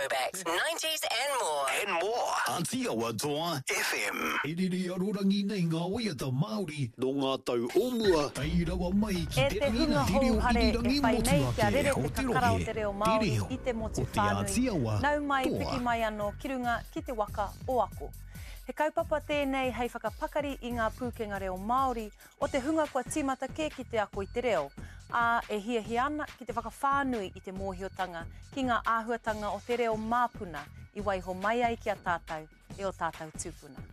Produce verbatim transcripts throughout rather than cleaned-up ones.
throwbacks, nineties and more. And more. Auntie Awatoa F M. Iriri arorangi nei ngā waiata Māori No ngā tau omua. Tei rawa mai ki E te te hunga rireo hou hare irirangi e whai nei motua kia ke rere te Aotearoa kakara o he. te reo Māori Te reo i te motu o te whānui. Ātiawa Nau mai toa. piki mai anō ki runga ki te waka o ako. He kaupapa tēnei hei whakapakari i ngā pūkenga reo Māori o te hunga kua tīmata ke ki te ako i te reo. A e hia hi ana ki te whakawhānui i te mōhiotanga ki ngā āhuatanga o te reo māpuna i waiho mai ai ki a tātou e o tātou tūpuna.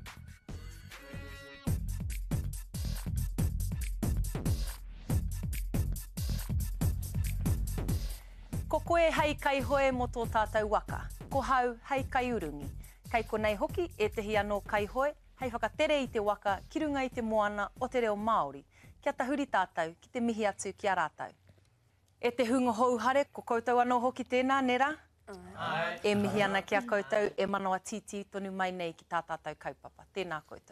Ko koe hei kai hoe mo tō tātou waka, ko hau hei kai urungi. Kei konei hoki e tehi anō kai hoe, hei whakatere i te waka ki runga i te moana o te reo Māori. Kia tahuri tātou ki te mihi atu ki a rātou. E te hunga hou hare, ko koutou anō hoki tēnā, nera? Ai. E mihi ana ki a koutou, e manoa titi tonu mai nei ki tā tātou kaupapa. Tēnā koutou.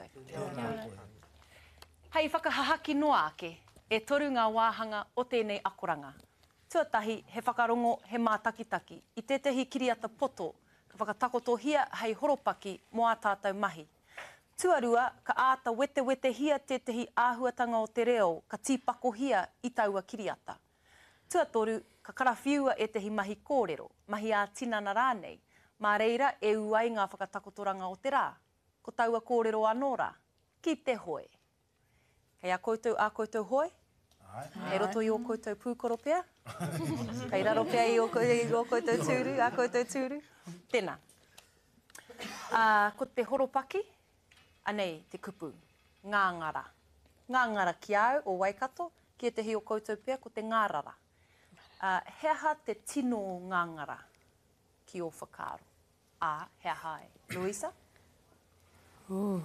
Hei whakahahaki noa ake, e toru ngā wāhanga o tēnei akoranga. Tuatahi, he whakarongo, he mātakitaki, i tētehi kiriata poto, ka whakatakotohia hei horopaki mo a tātou mahi. Tuarua, ka āta wete wete hia tētehi āhuatanga o te reo, ka tīpako hia i taua kiriata. Tuatoru, ka karawhiua e tehi mahi kōrero, mahi a tinana rānei, mā reira e uai ngā whakatakotoranga o te rā, ko taua kōrero anō rā, ki te hoe. Kei a koutou a koutou hoe? E roto i o koutou pūkoro pia? Kei raro pia i o, i o koutou tūru, a koutou tūru? Tēnā. Uh, ko te horopaki, anei te kupu, ngāngara. Ngāngara ki au o Waikato, ki te hi o koutou pia, ko te ngārara. Uh, he aha te tino ngāngara ki o whakaaro. A, he aha e. Louisa? Ooh.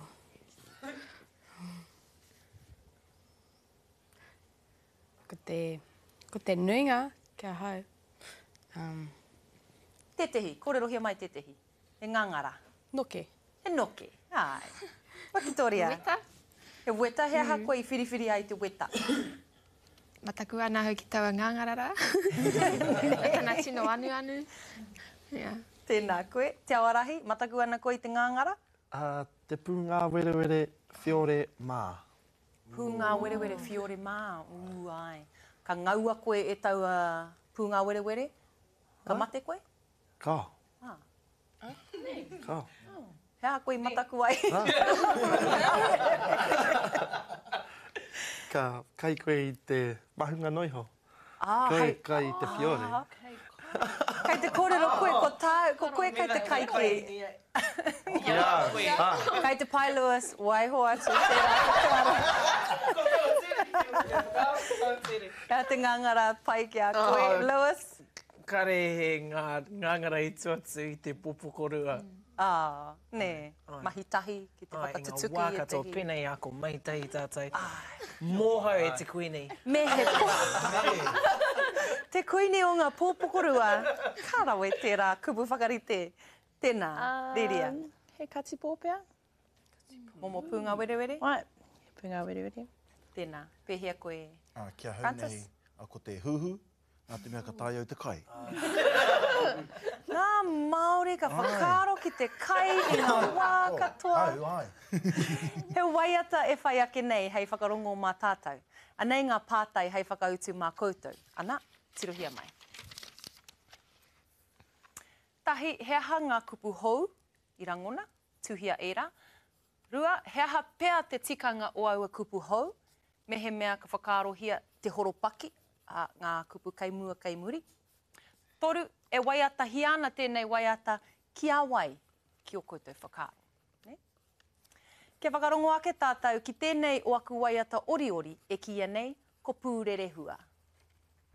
Ko te, ko te nuinga kia hau. Um, Tetehi, kōrero hia mai tetehi. E ngāngara. noke. E noke. Ai. Wakitoria. Weta. He weta, he aha koe i whiriwhiri ai te weta. Mataku ana hau ki taua ngāngarara. Tana tino anu anu. Yeah. Tēnā koe. Te awarahi, mataku ana koe i te ngāngara? Uh, te pūngā were were whiore mā. Pūngā were were whiore mā. Uu, ai. Ka ngaua koe e taua pūngā were were? Ka mate koe? Ka. Ah. Ka. Oh. He aha koe i mataku ai. Ka kai koe i te mahunga noiho. Ah, Koe hei. kai i te whiore. Ah. Kei te kōrero koe, ko tāu, ko koe kei te kai koe. Yeah. Ah. Kei te pai Lewis, waiho atu, tērā. Kei te ngāngara pai ki a koe, Oh. Lewis. Kare he ngā ngāngara i tuatu i te popokorua. Ah, ne, mahi tahi ki te Ai, whakatutuki ngā wākato e tehi. pēnei ako mai tahi tātai. Mōhau e te kuini. Me he te koine o ngā pōpokorua, kārawe tērā kupu whakarite. Tēnā, Liria. He kati pōpea. Momo pūngā were were? Right. He punga wiri wiri. Tēnā, pēhea koe. Ah, kia hau Francis? nei, a ko te huhu, nā te mea ka tāi au te kai. Ngā Māori ka whakaaro ki te kai i ngā wā katoa. Au, ai. He waiata e whai ake nei hei whakarongo mā tātou. Anei ngā pātai hei whakautu mā koutou. Ana, tirohia mai. Tahi, he aha ngā kupu hou i rangona, tuhia era. Rua, he aha pēr te tikanga o aua kupu hou, me he mea ka whakaarohia te horopaki, a ngā kupu kai mua kai muri. Toru, e waiata hi ana tēnei waiata ki a wai ki o koutou whakaaro. Ne? Ke whakarongo ake tātou ki tēnei o aku waiata ori ori e kia nei ko pūrere hua.